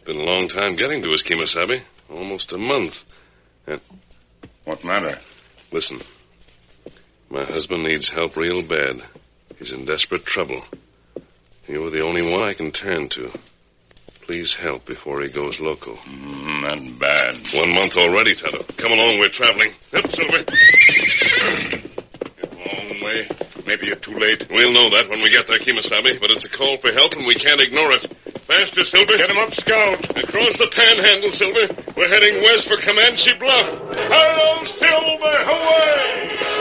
Been a long time getting to us, Kemosabe. Almost a month. What matter? Listen. My husband needs help real bad. He's in desperate trouble. You're the only one I can turn to. Please help before he goes loco. Not bad. 1 month already, Tonto. Come along, we're traveling. Up, Silver. A long way. Maybe you're too late. We'll know that when we get there, Kemosabe, but it's a call for help and we can't ignore it. Faster, Silver. Get him up, Scout. Across the panhandle, Silver. We're heading west for Comanche Bluff. Hello, Silver. Away!